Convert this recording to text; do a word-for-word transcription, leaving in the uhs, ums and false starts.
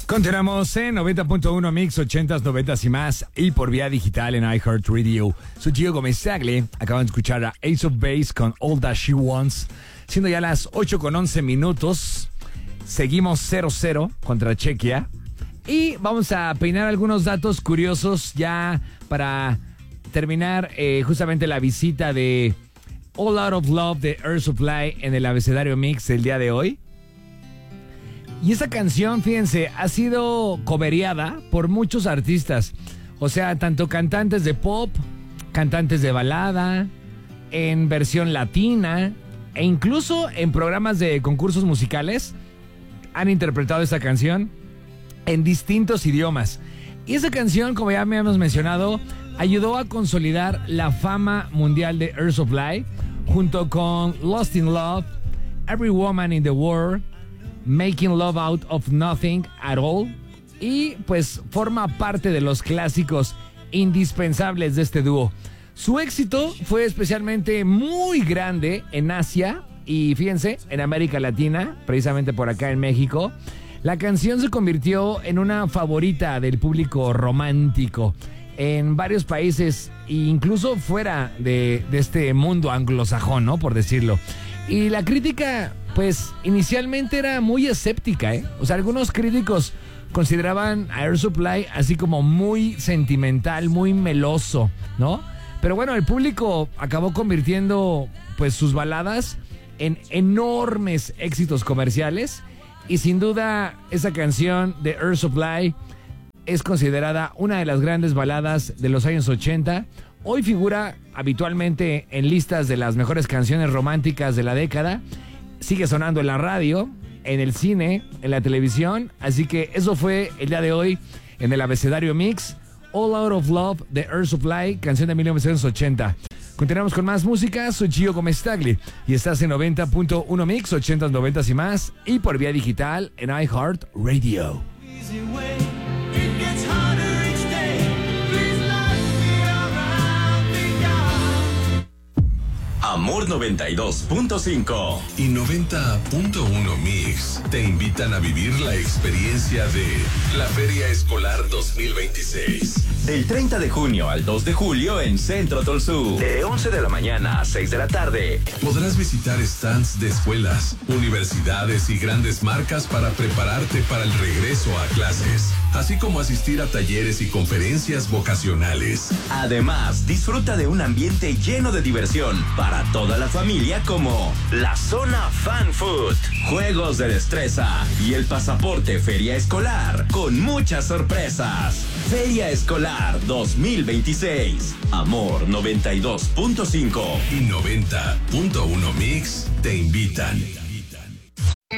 Continuamos en noventa punto uno Mix, ochentas, noventas y más, y por vía digital en iHeartRadio. Soy Gio Gómez-Tagle. Acaban de escuchar a Ace of Base con All That She Wants. Siendo ya las ocho con once minutos, seguimos cero cero contra Chequia. Y vamos a peinar algunos datos curiosos ya para terminar eh, justamente la visita de All Out of Love de Air Supply en el abecedario Mix el día de hoy. Y esa canción, fíjense, ha sido covereada por muchos artistas. O sea, tanto cantantes de pop, cantantes de balada, en versión latina, e incluso en programas de concursos musicales han interpretado esta canción en distintos idiomas. Y esa canción, como ya me hemos mencionado, ayudó a consolidar la fama mundial de Air Supply, junto con Lost in Love, Every Woman in the World, Making Love Out of Nothing at All, y pues forma parte de los clásicos indispensables de este dúo. Su éxito fue especialmente muy grande en Asia y fíjense, en América Latina, precisamente por acá en México. La canción se convirtió en una favorita del público romántico en varios países, incluso fuera de, de este mundo anglosajón, ¿no? Por decirlo. Y la crítica, pues, inicialmente era muy escéptica, ¿eh? O sea, algunos críticos consideraban a Air Supply así como muy sentimental, muy meloso, ¿no? Pero bueno, el público acabó convirtiendo, pues, sus baladas en enormes éxitos comerciales. Y sin duda, esa canción de Air Supply es considerada una de las grandes baladas de los años ochenta. Hoy figura habitualmente en listas de las mejores canciones románticas de la década. Sigue sonando en la radio, en el cine, en la televisión. Así que eso fue el día de hoy en el abecedario Mix. All Out of Love de Air Supply, canción de mil novecientos ochenta. Continuamos con más música. Soy Gio Gómez-Tagle y estás en noventa punto uno Mix, ochentas, noventas y más, y por vía digital en iHeartRadio. Amor noventa y dos punto cinco y noventa punto uno Mix te invitan a vivir la experiencia de la Feria Escolar dos mil veintiséis. Del treinta de junio al dos de julio en Centro Tolsú. De once de la mañana a seis de la tarde. Podrás visitar stands de escuelas, universidades y grandes marcas para prepararte para el regreso a clases, así como asistir a talleres y conferencias vocacionales. Además, disfruta de un ambiente lleno de diversión para toda la familia, como la zona Fan Food, juegos de destreza y el pasaporte Feria Escolar con muchas sorpresas. Feria Escolar dos mil veintiséis. Amor noventa y dos punto cinco y noventa punto uno Mix te invitan.